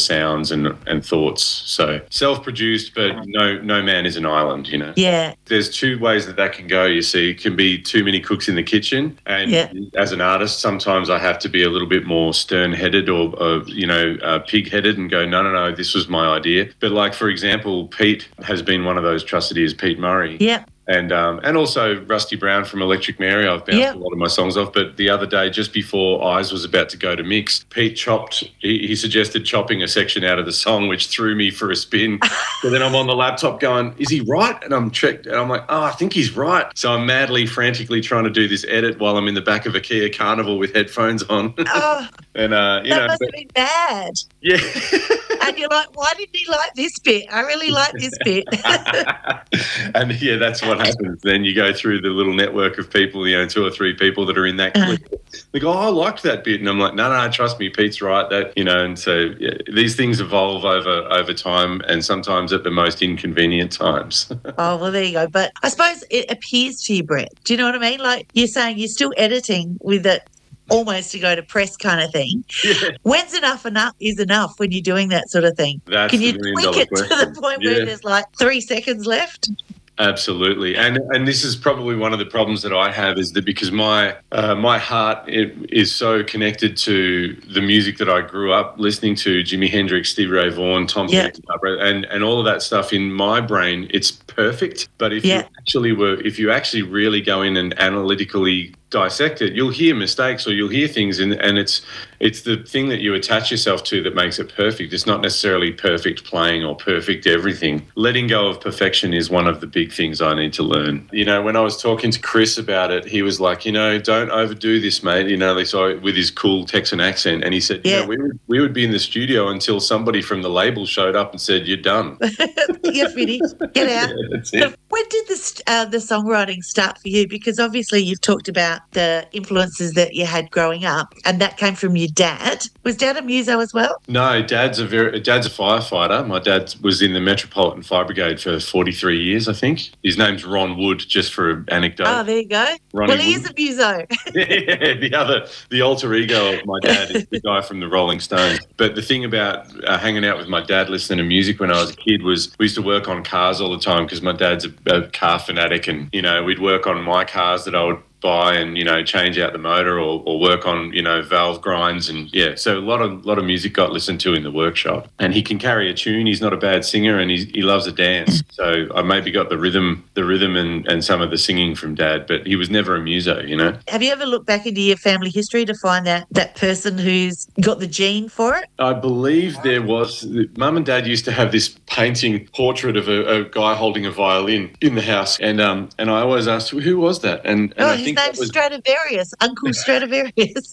sounds and thoughts. So self-produced, but no man is an island, you know. Yeah. There's two ways that can go, you see. It can be too many cooks in the kitchen. And as an artist, sometimes I have to be a little bit more stern-headed or pig-headed and go, no, this was my idea. But like, for example, Pete has been one of those trustees, Pete Murray. Yeah. And also Rusty Brown from Electric Mary, I've bounced a lot of my songs off. But the other day, just before Eyes was about to go to mix, Pete he suggested chopping a section out of the song, which threw me for a spin. So then I'm on the laptop going, is he right? And I'm like, oh, I think he's right. So I'm frantically trying to do this edit while I'm in the back of a Kia Carnival with headphones on. Oh, and that must have been bad. Yeah. And you're like, why didn't he like this bit? I really like this bit. And that's what happens. Then you go through the little network of people, 2 or 3 people that are in that clip. They go, oh, I liked that bit. And I'm like, no, trust me, Pete's right. And so these things evolve over time and sometimes at the most inconvenient times. Oh, well, there you go. But I suppose it appears to you, Brett. Do you know what I mean? Like you're saying you're still editing with it almost to go to press kind of thing. Yeah. When's enough is enough when you're doing that sort of thing? Can you tweak it to the point where there's like 3 seconds left? Absolutely. And this is probably one of the problems that I have is that because my heart is so connected to the music that I grew up listening to, Jimi Hendrix, Stevie Ray Vaughan, Tom Petty, and all of that stuff in my brain, it's perfect. But if you actually really go in and analytically dissect it, you'll hear mistakes or you'll hear things and it's the thing that you attach yourself to that makes it perfect. It's not necessarily perfect playing or perfect everything. Letting go of perfection is one of the big things I need to learn. When I was talking to Chris about it, he was like, don't overdo this, mate. With his cool Texan accent. And he said, we would be in the studio until somebody from the label showed up and said, you're done. You're finished. Get out. Yeah, that's it. When did the songwriting start for you? Because obviously you've talked about the influences that you had growing up, and that came from your dad. Was Dad a muso as well? No, Dad's a firefighter. My dad was in the Metropolitan Fire Brigade for 43 years, I think. His name's Ron Wood, just for an anecdote. Oh, there you go. Ronnie he Wood. is a muso. The alter ego of my dad is the guy from the Rolling Stones. But the thing about hanging out with my dad, listening to music when I was a kid, was we used to work on cars all the time because my dad's a car fanatic, and we'd work on my cars that I would buy and change out the motor or work on valve grinds, and so a lot of music got listened to in the workshop. And he can carry a tune. He's not a bad singer, and he loves a dance. So I maybe got the rhythm and some of the singing from Dad, but he was never a muso. Have you ever looked back into your family history to find that person who's got the gene for it? I believe there was. Mum and Dad used to have this painting portrait of a guy holding a violin in the house, and I always asked, who was that? And I his name's Stradivarius, Uncle Stradivarius.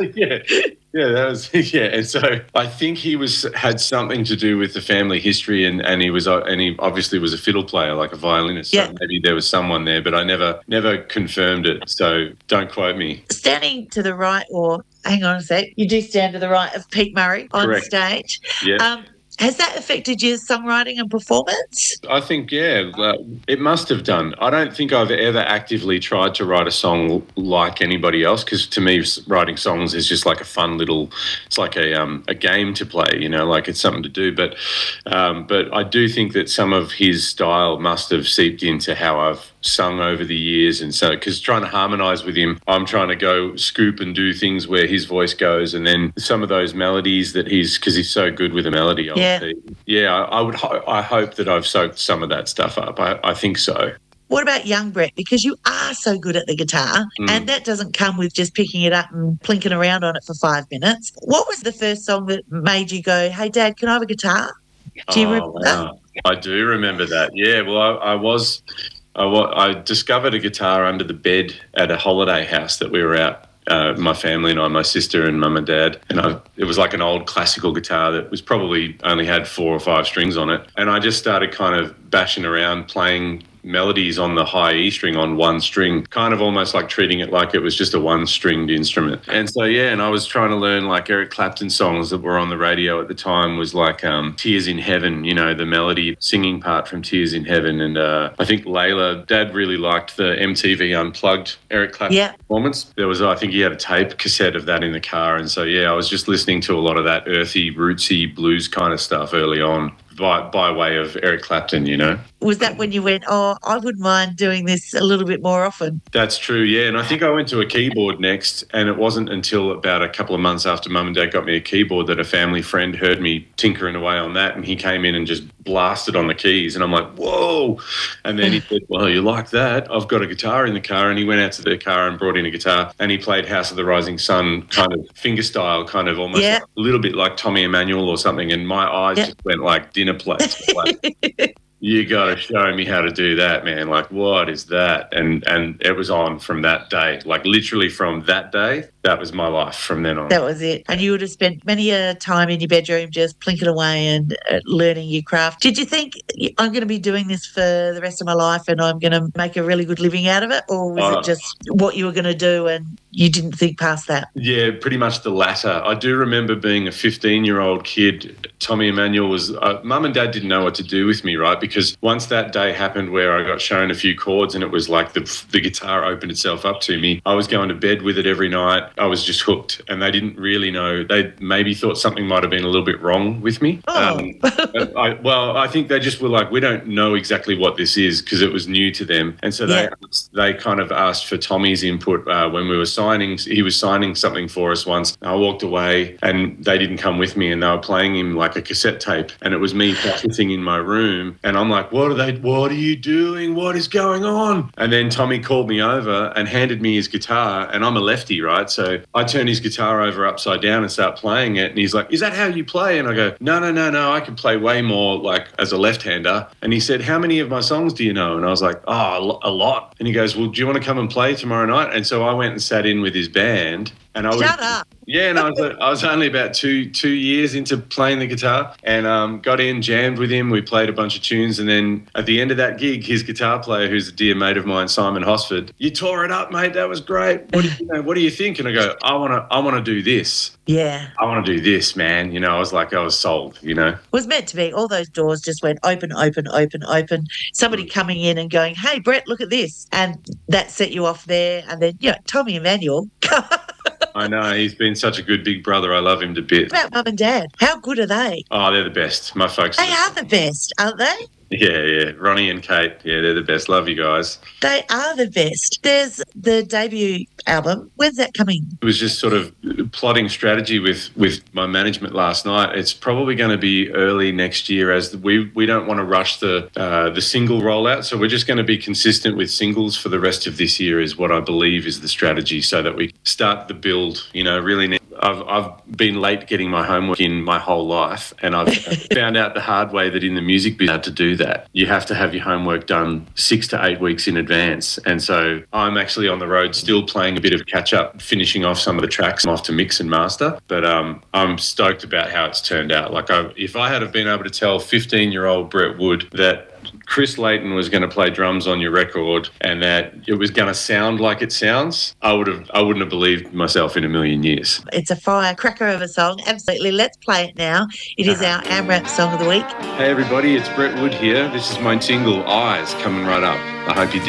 That was and so I think he had something to do with the family history, and he obviously was a fiddle player, like a violinist. So maybe there was someone there, but I never confirmed it. So don't quote me. Standing to the right, or hang on a sec, you do stand to the right of Pete Murray on stage. Yeah. Has that affected your songwriting and performance? I think, it must have done. I don't think I've ever actively tried to write a song like anybody else, because to me, writing songs is just like a fun little, it's like a game to play, like it's something to do. But I do think that some of his style must have seeped into how I've sung over the years. And so, because trying to harmonise with him, I'm trying to go scoop and do things where his voice goes, and then some of those melodies that because he's so good with a melody. I hope that I've soaked some of that stuff up. I think so. What about young Brett? Because you are so good at the guitar, and that doesn't come with just picking it up and plinking around on it for 5 minutes. What was the first song that made you go, hey, Dad, can I have a guitar? Do you remember that? I do remember that. Yeah, well, I discovered a guitar under the bed at a holiday house that we were at. My family and I, my sister and Mum and Dad, and it was like an old classical guitar that was probably only had 4 or 5 strings on it. And I just started kind of bashing around playing melodies on the high E string on one string, kind of almost like treating it like it was just a one-stringed instrument. And so, yeah, and I was trying to learn like Eric Clapton songs that were on the radio at the time was like Tears in Heaven, you know, the melody singing part from Tears in Heaven. And I think Layla, Dad really liked the MTV Unplugged Eric Clapton performance. There was, I think he had a tape cassette of that in the car. And so, yeah, I was just listening to a lot of that earthy, rootsy blues kind of stuff early on by way of Eric Clapton, you know. Was that when you went, oh, I wouldn't mind doing this a little bit more often? That's true, yeah. And I think I went to a keyboard next, and it wasn't until about a couple of months after Mum and Dad got me a keyboard that a family friend heard me tinkering away on that, and he came in and just blasted on the keys. And I'm like, whoa. And then he said, well, you like that? I've got a guitar in the car. And he went out to the car and brought in a guitar, and he played House of the Rising Sun kind of finger style, kind of almost like, a little bit like Tommy Emmanuel or something. And my eyes just went like dinner plates. Like, you got to show me how to do that, man. Like, what is that? And it was on from that day. Like, literally from that day, that was my life from then on. That was it. And you would have spent many a time in your bedroom just plinking away and learning your craft. Did you think, I'm going to be doing this for the rest of my life and I'm going to make a really good living out of it? Or was it just what you were going to do and you didn't think past that? Yeah, pretty much the latter. I do remember being a 15-year-old kid. Tommy Emmanuel was, Mum and Dad didn't know what to do with me, right? Because once that day happened where I got shown a few chords and it was like the guitar opened itself up to me, I was going to bed with it every night. I was just hooked, and they didn't really know. They maybe thought something might have been a little bit wrong with me. I think they just were like, we don't know exactly what this is because it was new to them. And so they kind of asked for Tommy's input when we were signing. He was signing something for us once. I walked away and they didn't come with me, and they were playing him like a cassette tape, and it was me practicing in my room. And I'm like, what are you doing? What is going on? And then Tommy called me over and handed me his guitar, and I'm a lefty, right? So I turn his guitar over upside down and start playing it. And he's like, is that how you play? And I go, no, I can play way more like as a left-hander. And he said, how many of my songs do you know? And I was like, oh, a lot. And he goes, well, do you want to come and play tomorrow night? And so I went and sat in with his band. And Shut up. Yeah, and I was only about two years into playing the guitar, and got in, jammed with him. We played a bunch of tunes, and then at the end of that gig, his guitar player, who's a dear mate of mine, Simon Hosford, you tore it up, mate. That was great. What do you think? And I go, I want to do this. Yeah. I want to do this, man. You know, I was sold, you know. It was meant to be. All those doors just went open, open, open, open. Somebody coming in and going, hey, Brett, look at this. And that set you off there. And then, Tommy Emmanuel. I know. He's been such a good big brother. I love him to bits. What about Mum and Dad? How good are they? Oh, they're the best. My folks. They are the best, aren't they? Yeah. Ronnie and Kate. Yeah, they're the best. Love you guys. They are the best. There's the debut album. When's that coming? It was just sort of plotting strategy with my management last night. It's probably going to be early next year, as we don't want to rush the single rollout. So we're just going to be consistent with singles for the rest of this year is what I believe is the strategy, so that we start the build, really. I've been late getting my homework in my whole life, and I've found out the hard way that in the music business to do that, you have to have your homework done 6 to 8 weeks in advance. And so I'm actually on the road still playing a bit of catch up, finishing off some of the tracks I'm off to mix and master. But I'm stoked about how it's turned out. Like if I had have been able to tell 15-year-old Brett Wood that Chris Layton was going to play drums on your record and that it was going to sound like it sounds, I wouldn't have believed myself in a million years. It's a firecracker of a song. Absolutely. Let's play it now. It is our AMRAP song of the week. Hey everybody, it's Brett Wood here. This is my single Eyes, coming right up. I hope you dig.